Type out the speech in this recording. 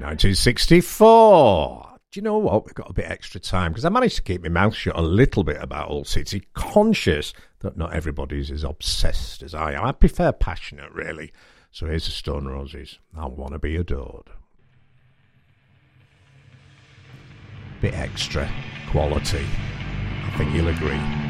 1964. Do you know what? We've got a bit extra time because I managed to keep my mouth shut a little bit about Hull City, conscious that not everybody's as obsessed as I am. I prefer passionate, really. So here's the Stone Roses. I Want to Be Adored. Bit extra quality. I think you'll agree.